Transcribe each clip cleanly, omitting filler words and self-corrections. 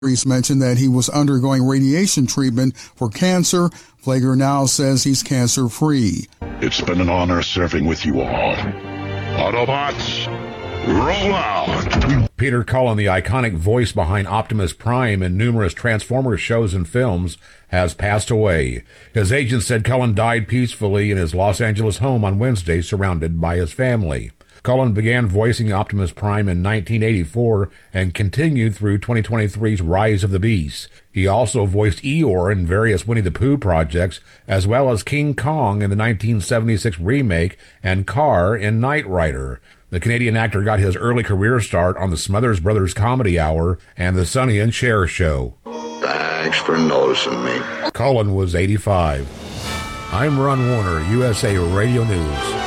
Reese mentioned that he was undergoing radiation treatment for cancer. Pfleger now says he's cancer-free. It's been an honor serving with you all. Autobots, roll out! Peter Cullen, the iconic voice behind Optimus Prime in numerous Transformers shows and films, has passed away. His agent said Cullen died peacefully in his Los Angeles home on Wednesday, surrounded by his family. Cullen began voicing Optimus Prime in 1984 and continued through 2023's Rise of the Beast. He also voiced Eeyore in various Winnie the Pooh projects, as well as King Kong in the 1976 remake and Carr in Knight Rider. The Canadian actor got his early career start on the Smothers Brothers Comedy Hour and the Sonny and Cher Show. Thanks for noticing me. Cullen was 85. I'm Ron Warner, USA Radio News.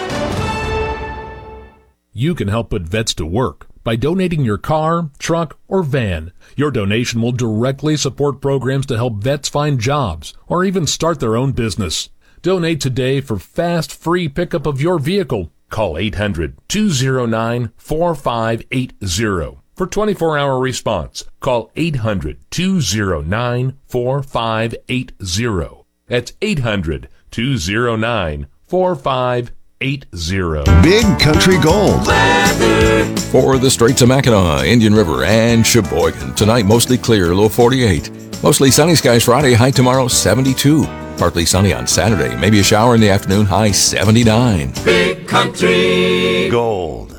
You can help put vets to work by donating your car, truck, or van. Your donation will directly support programs to help vets find jobs or even start their own business. Donate today for fast, free pickup of your vehicle. Call 800-209-4580 for 24-hour response. Call 800-209-4580. That's 800-209-4580. Big Country Gold. For the Straits of Mackinac, Indian River, and Sheboygan. Tonight, mostly clear, low 48. Mostly sunny skies Friday, high tomorrow, 72. Partly sunny on Saturday, maybe a shower in the afternoon, high 79. Big Country Gold.